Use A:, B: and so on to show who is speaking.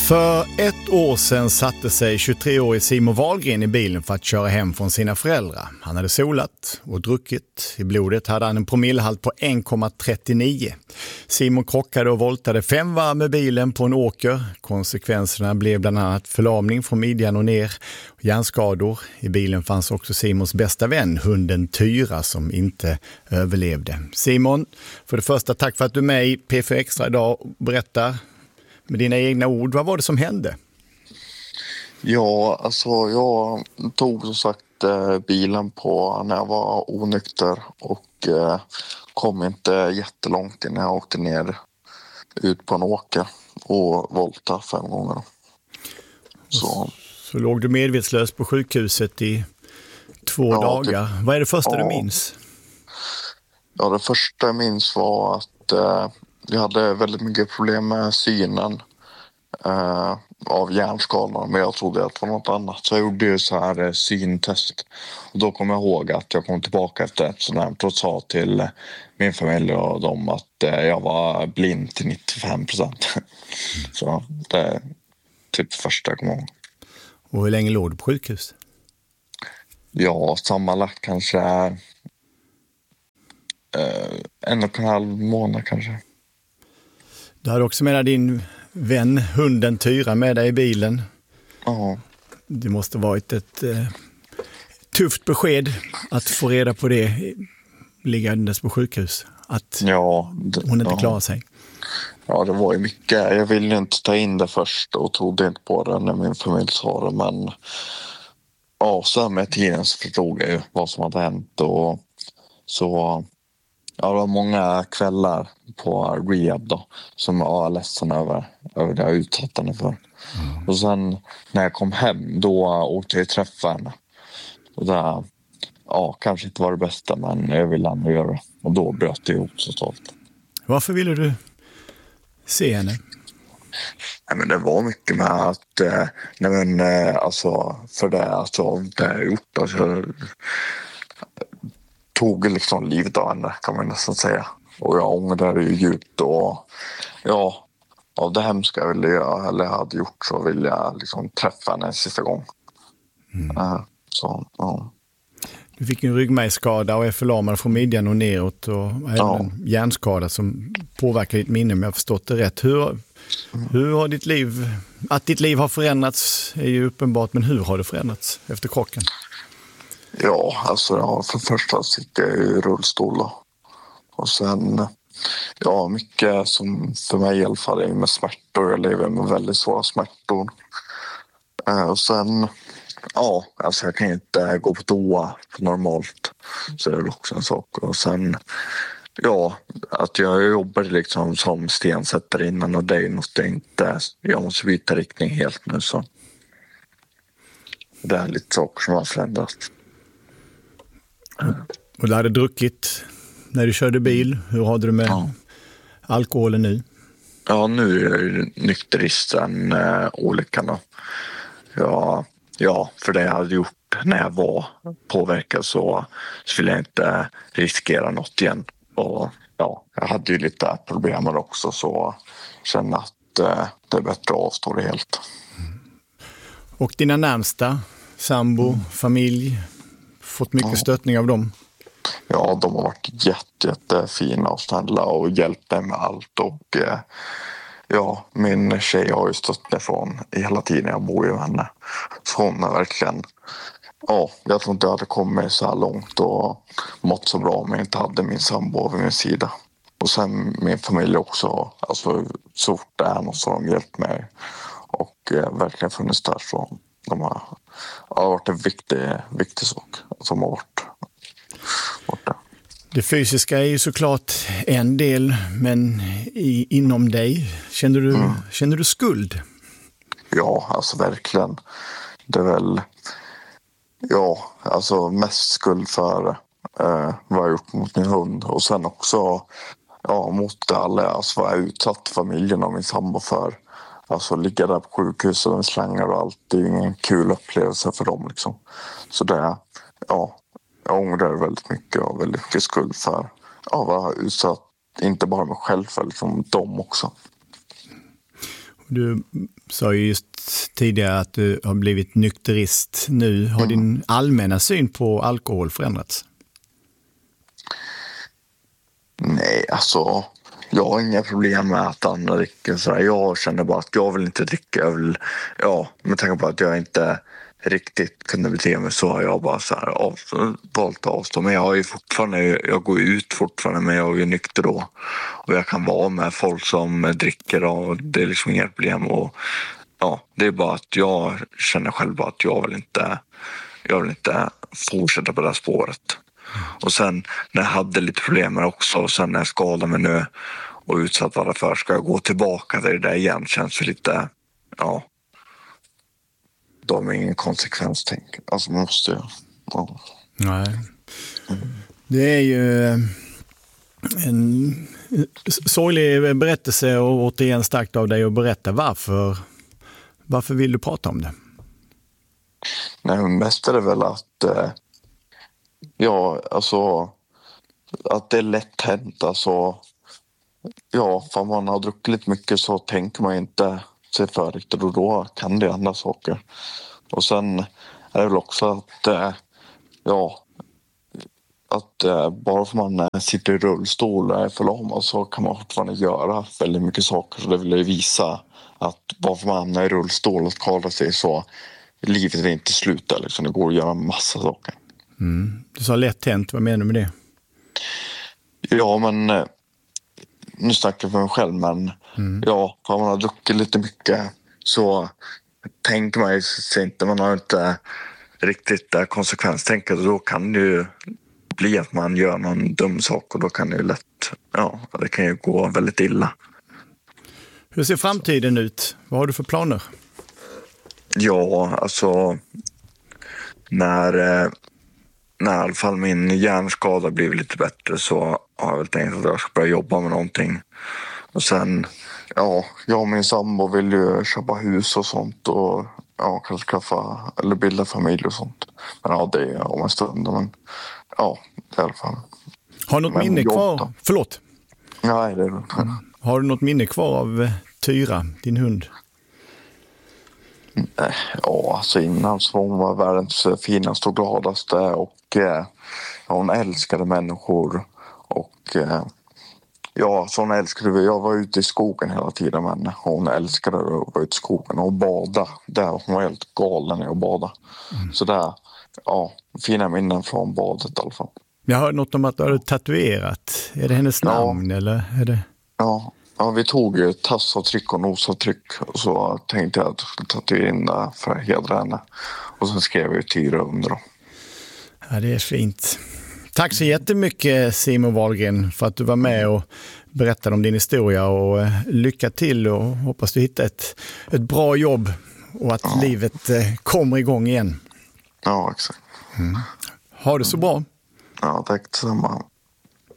A: För ett år sedan satte sig 23-årig Simon Wahlgren i bilen för att köra hem från sina föräldrar. Han hade solat och druckit. I blodet hade han en promillehalt på 1,39. Simon krockade och voltade 5 varv med bilen på en åker. Konsekvenserna blev bland annat förlamning från midjan och ner och hjärnskador. I bilen fanns också Simons bästa vän, hunden Tyra, som inte överlevde. Simon, för det första, tack för att du är med i P4 Extra idag och berättar med dina egna ord. Vad var det som hände?
B: Ja, alltså jag tog som sagt bilen på när jag var onykter och kom inte jättelångt innan jag åkte ner ut på en åker och voltade 5 gånger. Så
A: låg du medvetslös på sjukhuset i 2 dagar. Typ. Vad är det första du minns?
B: Ja, det första jag minns var att jag hade väldigt mycket problem med synen av hjärnskadan, men jag trodde att det var något annat. Så jag gjorde ju så här syntest. Och då kom jag ihåg att jag kom tillbaka efter ett sådant och sa till min familj och dem att jag var blind till 95%. Så det är typ första gången.
A: Och hur länge låg du på sjukhus?
B: Ja, sammanlagt kanske 1,5 månad kanske.
A: Du hade också med din vän, hunden Tyra, med dig i bilen.
B: Ja.
A: Det måste varit ett tufft besked att få reda på det liggandes på sjukhus. Att hon inte klarar sig.
B: Ja, det var ju mycket. Jag ville inte ta in det först och trodde inte på det när min familj sa det. Men sen med tiden så förstod jag ju vad som hade hänt. Och så det var många kvällar på rehab då som jag var ledsen över det jag utsatt henne för. Och sen när jag kom hem då åkte jag träffa henne. Och det kanske inte var det bästa, men jag ville ändå göra det. Och då bröt det ihop så totalt.
A: Varför ville du se henne?
B: Nej, men det var mycket med att för det jag gjort, alltså, tog liksom livet av henne, kan man nästan säga. Och jag ångrade ju djupt och av det hemska jag ville göra eller hade gjort så ville jag liksom träffa henne en sista gång.
A: Du fick en ryggmärgsskada och är förlamad från midjan och neråt och även en hjärnskada som påverkar ditt minne, om jag har förstått det rätt. Hur har ditt liv har förändrats är ju uppenbart, men hur har det förändrats efter krocken?
B: Ja, alltså för första sitter jag i rullstol då. Och sen, mycket som för mig i alla fall är med smärtor. Jag lever med väldigt svåra smärtor. Och sen, jag kan inte gå på toa normalt. Så det är också en sak. Och sen, att jag jobbade liksom som stensättare innan och det är något jag måste byta riktning helt nu så. Det är lite saker som har förändrats.
A: Och du hade druckit när du körde bil. Hur hade du med alkoholen nu?
B: Ja, nu är jag nykteristen olyckan då. Ja, för det jag hade gjort när jag var påverkad så ville jag inte riskera något igen. Och jag hade ju lite problem med det också, så kände att det är bättre att avstå det helt.
A: Och dina närmsta, sambo, familj, fått mycket stöttning av dem?
B: Ja, de har varit jättefina och snälla och hjälpt mig med allt. Och min tjej har ju stött mig från hela tiden jag bor med henne. Så hon är verkligen, jag tror inte jag hade kommit så här långt och mått så bra om jag inte hade min sambo vid min sida. Och sen min familj också, alltså så fort det är något så har de hjälpt mig och verkligen funnits där, så de har varit en viktig sak som har varit borta.
A: Det fysiska är ju såklart en del, men inom dig, känner du skuld?
B: Ja, alltså verkligen. Det är väl, mest skuld för vad jag gjort mot min hund. Och sen också mot alla, alltså vad jag utsatt familjen och min sambo för. Alltså ligga där på sjukhuset med slangar och allt, det är ju ingen kul upplevelse för dem liksom. Så det, jag ångrar väldigt mycket och väldigt mycket skuld för vad jag utsatt, inte bara mig själv för liksom dem också.
A: Du sa ju just tidigare att du har blivit nykterist nu. Har din allmänna syn på alkohol förändrats?
B: Nej, alltså jag har inga problem med att andra dricker. Så jag känner bara att jag vill inte dricka. Med tanke på att jag inte riktigt kunde bete mig så har jag bara så här valt avstå. Men jag går ut fortfarande, men jag är ju nykter då. Och jag kan vara med folk som dricker och det är liksom inga problem. Och det är bara att jag känner själv att jag vill inte fortsätta på det här spåret. Och sen när jag hade lite problem med det också, och sen när jag skadade mig nu och utsatt varför ska jag gå tillbaka till det där igen, känns det lite, de är ingen konsekvenstänk. Alltså man måste ju. Ja.
A: Nej. Det är ju en sorglig berättelse och återigen starkt av dig att berätta varför vill du prata om det?
B: Nej, men mest är det väl att att det är lätt hänt. Alltså, för man har druckit lite mycket så tänker man inte sig för riktigt och då kan det andra saker. Och sen är det väl också att bara för man sitter i rullstol och är förlamad så kan man fortfarande göra väldigt mycket saker. Så det vill jag visa att bara för man hamnar i rullstol och skadar sig så livet är inte slut där, liksom. Det går att göra en massa saker.
A: Du sa lätt hänt, vad menar du med det? Ja,
B: men nu snackar jag för mig själv, men för man har druckit lite mycket så tänker man sig inte, man har inte riktigt konsekvenstänket och då kan det ju bli att man gör någon dum sak och då kan det ju det kan ju gå väldigt illa.
A: Hur ser framtiden ut? Vad har du för planer?
B: Ja, alltså när i alla fall min hjärnskada blev lite bättre så har jag väl tänkt att jag ska börja jobba med någonting. Och sen, jag och min sambo vill ju köpa hus och sånt och kanske skaffa eller bilda familj och sånt. Men det är om en stund. Men i alla fall.
A: Har du något minne kvar?
B: Då.
A: Förlåt.
B: Nej, det är det.
A: Har du något minne kvar av Tyra, din hund?
B: Alltså innan så hon var världens finaste och gladaste och hon älskade människor och så hon älskade, jag var ute i skogen hela tiden men hon älskade att vara ute i skogen och bada där, hon var helt galen när jag badade. Så där, fina minnen från badet i alla fall.
A: Jag hörde något om att du hade tatuerat, är det hennes namn eller är det?
B: Ja, vi tog ju tassavtryck och nosavtryck och så tänkte jag att jag skulle tatuera in det för att hedra henne. Och sen skrev jag Tyra under då.
A: Ja, det är fint. Tack så jättemycket Simon Wahlgren för att du var med och berättade om din historia och lycka till och hoppas du hittar ett bra jobb och att livet kommer igång igen.
B: Ja, exakt.
A: Ha det så bra.
B: Ja, tack detsamma.